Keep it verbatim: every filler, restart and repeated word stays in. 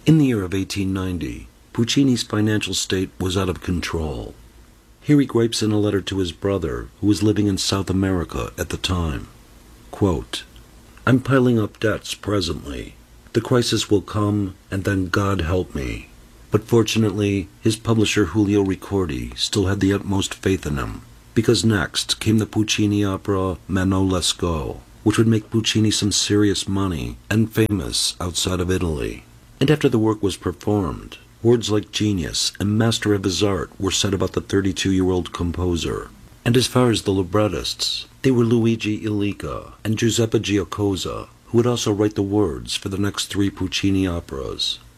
In the year of eighteen ninety, Puccini's financial state was out of control. Here he gripes in a letter to his brother, who was living in South America at the time. Quote, "I'm piling up debts presently. The crisis will come, and then God help me." But fortunately, his publisher Julio Ricordi still had the utmost faith in him, because next came the Puccini opera Manon Lescaut, which would make Puccini some serious money and famous outside of Italy. And after the work was performed, words like genius and master of his art were said about the thirty-two-year-old composer. And as far as the librettists, they were Luigi Illica and Giuseppe Giacosa, who would also write the words for the next three Puccini operas.